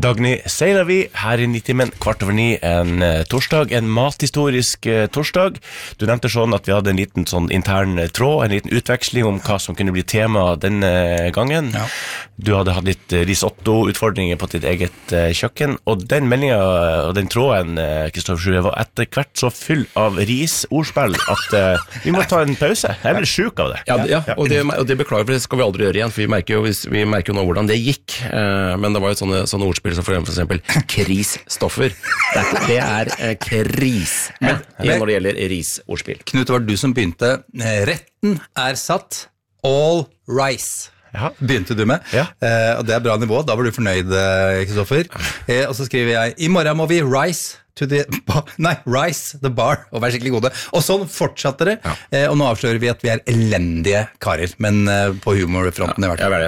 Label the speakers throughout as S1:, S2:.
S1: Dagny seiler vi her I 90 8:15 en torsdag, en mathistorisk torsdag. Du nevnte sånn at vi hadde en liten sånn intern tråd, en liten utveksling om hva som kunne bli tema denne gangen. Ja. Du hadde hatt litt risotto-utfordringer på ditt eget kjøkken, og den meldingen og den tråden, Kristoffer Sjue, var etter hvert så full av risordspill at vi må ta en pause. Jeg ble syk av det.
S2: Ja, og det beklager, for det skal vi aldri gjøre igjen, for vi merker jo nå hvordan det gikk, men det var jo sånne ordspill som for eksempel krisstoffer. Det er kris når det gjelder risordspill.
S3: Knut, det var du som begynte. Retten er satt. All rice. Ja. Begynte du med. Ja. Og det er bra nivå. Da var du fornøyd, Kristoffer. Og så skriver jeg, I morgen må vi rise the bar og være skikkelig gode. Og sånn fortsatte det. Ja. Og nå avslører vi at vi er elendige karer, men på humorfronten I hvert fall.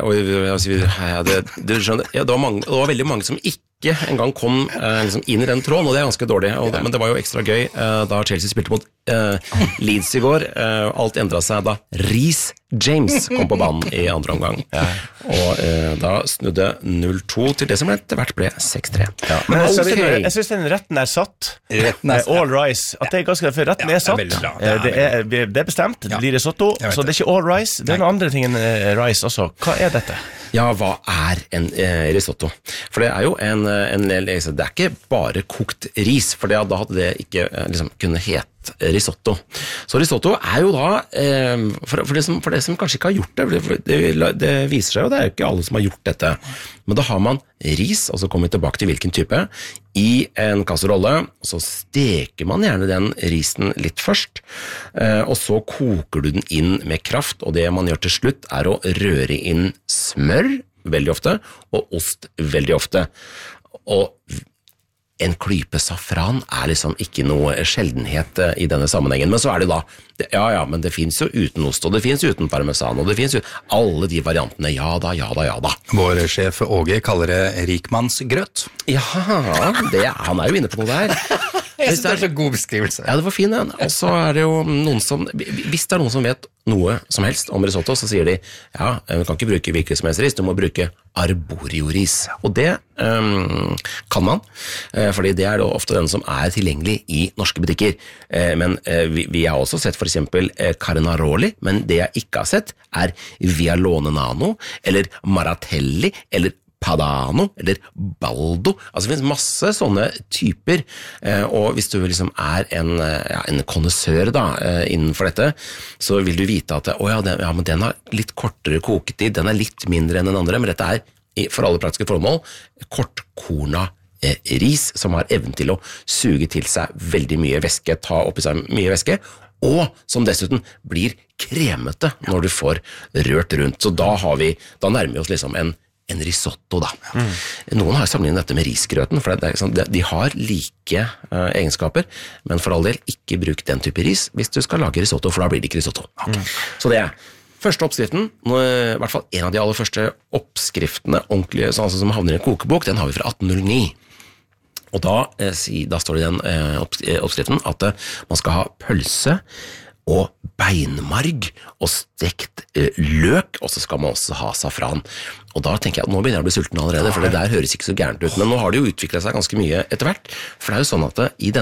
S2: Det var veldig mange som ikke en gang kom inn I den tråden, og det ganske dårlig. Men det var jo ekstra gøy da Chelsea spilte mot Leeds I går. Alt endret seg da Reece James kom på banen I andre omgang. Ja. Og da snudde 0-2 til det som etter hvert ble 6-3. Ja.
S1: Men jeg synes den retten er satt. All rice. At det ganske, for retten er satt. Det er bestemt. Det blir risotto. Så det er ikke all rice. Det er noen andre ting enn rice også. Hva er dette?
S2: Ja, hva er en risotto? For det er jo det er ikke bare kokt ris, for da hadde det ikke kunne hete risotto. Så risotto er jo da, for det som kanskje ikke har gjort det viser seg jo, det er jo ikke alle som har gjort dette, men da har man ris, og så kommer vi tilbake til hvilken type, I en kasserolle, og så steker man gjerne den risen litt først, og så koker du den inn med kraft, og det man gjør til slutt er å røre inn smør veldig ofte, og ost veldig ofte. Og en klype safran er ikke noe sjeldenhet I denne sammenhengen, men så det da, men det finnes jo uten ost, og det finnes uten parmesan, og det finnes jo alle de variantene, ja da.
S3: Vår sjef Åge kaller det rikmannsgrøt.
S2: Ja, han jo inne på noe der.
S3: Jeg synes det så god beskrivelse.
S2: Ja, det var fin den. Og så det jo noen som, hvis det noen som vet noe som helst om risotto, så sier de, vi kan ikke bruke hvilket som helst ris, du må bruke arborio-ris. Og det kan man, fordi det jo ofte den som tilgjengelig I norske butikker. Men vi har også sett for eksempel Carnaroli, men det jeg ikke har sett Vialone Nano, eller Maratelli, eller Padano, eller Baldo. Altså det finnes masse sånne typer, og hvis du en konnessør innenfor dette, så vil du vite at men den har litt kortere koketid, den litt mindre enn den andre, men dette for alle praktiske formål kortkorna ris som har evnen til å suge til seg veldig mye væske, ta opp I seg mye væske, og som dessuten blir kremete når du får rørt rundt. Så da nærmer vi oss en risotto da. Noen har sammenlignet dette med risgrøten, for de har like egenskaper, men for all del ikke bruk den type ris hvis du skal lage risotto, for da blir det ikke risotto. Så det første oppskriften, I hvert fall en av de aller første oppskriftene, ordentlige, sånn som havner I en kokebok, den har vi fra 1809. Og da står det I den oppskriften at man skal ha pølse og beinmarg og stekt løk, og så skal man også ha safran. Og da tenker jeg at nå begynner jeg å bli sulten allerede, for det der høres ikke så gærent ut. Men nå har det jo utviklet seg ganske mye etter hvert, for det jo sånn at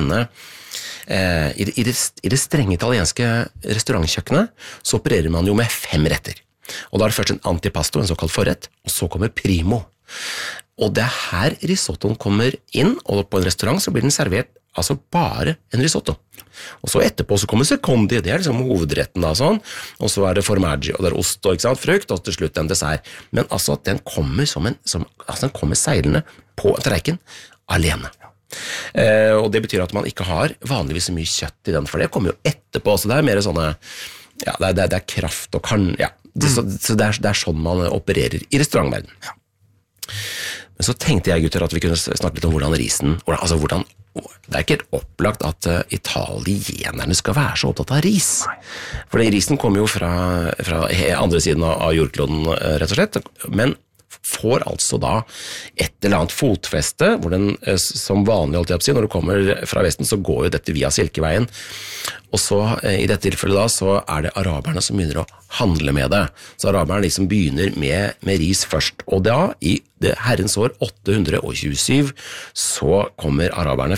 S2: I det strenge italienske restaurantkjøkkenet så opererer man jo med 5 retter. Og da det først en antipasto, en såkalt forrett, og så kommer primo. Og det her risottoen kommer inn, og på en restaurant så blir den servert altså bare en risotto. Og så etterpå så kommer secondi, det hovedretten da, sånn. Og så det formaggio, og det ost og frukt, og til slutt en dessert. Men altså, den kommer den kommer seilende på treiken alene. Og det betyr at man ikke har vanligvis så mye kjøtt I den, for det kommer jo etterpå, så det mer sånne, det kraft og så det sånn man opererer I restaurantverden. Men så tenkte jeg, gutter, at vi kunne snakke litt om hvordan risen, det ikke helt opplagt at italienerne skal være så opptatt av ris. For risen kommer jo fra andre siden av jordkloden, rett og slett, men får altså da et eller annet fotfeste, hvor den, som vanlig holdt jeg på å si, når du kommer fra Vesten, så går jo dette via Silkeveien, og så i dette tilfellet da, så det araberne som begynner å handle med det. Så araberne liksom begynner med ris først, og da, i det herrens år 827, så kommer araberne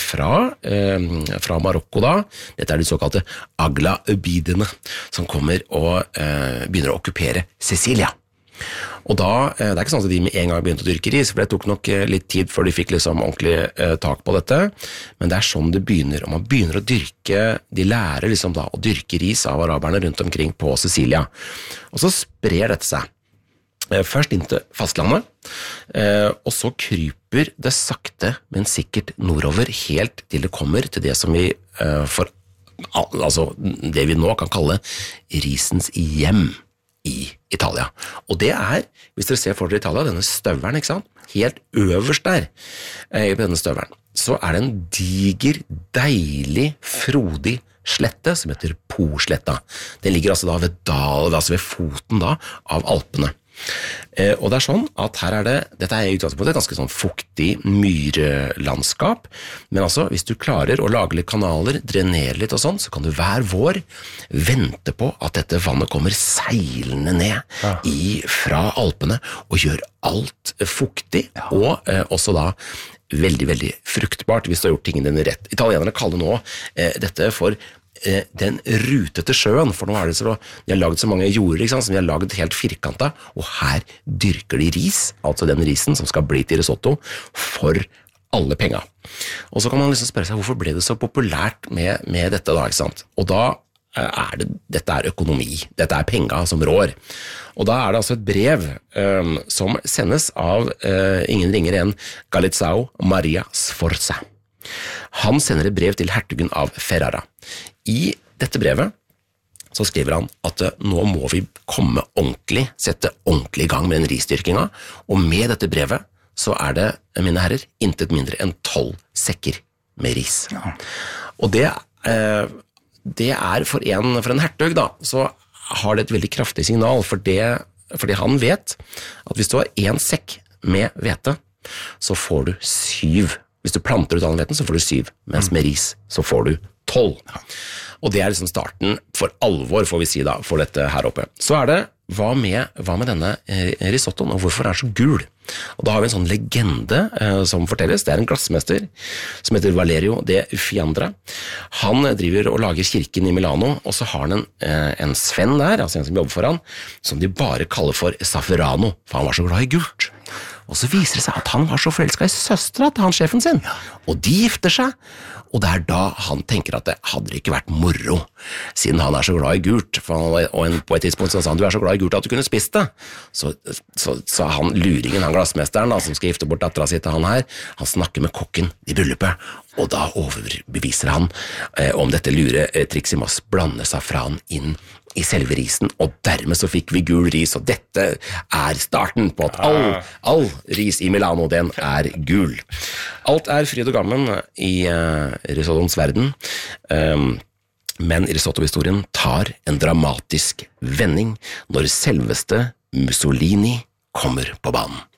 S2: fra Marokko da, dette de såkalte Agla-Ubidene, som kommer og begynner å okkupere Sicilia. Og da, det ikke sånn at de med en gang begynte å dyrke ris, for det tok nok litt tid før de fikk liksom ordentlig tak på dette, men det sånn det begynner, og man begynner å dyrke, de lærer liksom da å dyrke ris av araberne rundt omkring på Sicilia, og så sprer dette seg, først inn til fastlandet, og så kryper det sakte, men sikkert nordover, helt til det kommer til det som vi altså det vi nå kan kalle risens hjem i Italia. Og det hvis dere ser for dere Italia, denne støveren, ikke sant? Helt øverst der, på denne støveren, så det en diger, deilig, frodig slette som heter Po-sletta. Den ligger altså da ved dalen, altså ved foten da, av Alpene. Og det sånn at her dette i utgangspunktet et ganske sånn fuktig myrelandskap, men altså hvis du klarer å lage litt kanaler, drenere litt og sånn, så kan du hver vår vente på at dette vannet kommer seilende ned fra Alpene og gjør alt fuktig, og også da veldig, veldig fruktbart hvis du har gjort tingene dine rett. Italienerne kaller nå dette for den rutete sjøen, for nå det så, de har laget så mange jorder, ikke sant, som de har laget helt firkantet, og her dyrker de ris, altså den risen som skal bli til risotto, for alle penger. Og så kan man liksom spørre seg, hvorfor ble det så populært med dette da, ikke sant? Og da dette økonomi, dette penger som rår. Og da det altså et brev som sendes av ingen ringer enn Galizzao Maria Sforza. Han sender et brev til hertugen av Ferrara. I dette brevet så skriver han at nå må vi komme ordentlig, sette ordentlig i gang med den risdyrkinga, og med dette brevet så det, mine herrer, intet mindre enn 12 sekker med ris. Ja. Og det for en hertug da, så har det et veldig kraftig signal, fordi han vet at hvis du har 1 sekk med hvete, så får du 7. Hvis du planter ut all hveten, så får du 7, mens med ris så får du 12. Og det liksom starten for alvor, får vi si da, for dette her oppe. Så det, hva med denne risottoen, og hvorfor den så gul? Og da har vi en sånn legende som fortelles. Det en glassmester som heter Valerio de Fiandra. Han driver og lager kirken i Milano, og så har han en svenn der, altså en som jobber for han, som de bare kaller for Safferano, for han var så glad i gult. Og så viser det seg at han var så forelsket i søstera til han sjefen sin, og de gifter seg, og det da han tenker at det hadde ikke vært moro, siden han så glad i gult, og på et tidspunkt så sa han, du så glad i gult at du kunne spist det. Så han luringen, han glassmesteren da, som skal gifte bort datteren sin til han her, han snakker med kokken i bryllupet, og da overbeviser han om dette lure trikset med å blande safran inn i selve risen, og dermed så fikk vi gul ris, og dette starten på at all ris i Milano, den gul. Alt fryd og gammen i risottoens verden, men risottohistorien tar en dramatisk vending når selveste Mussolini kommer på banen.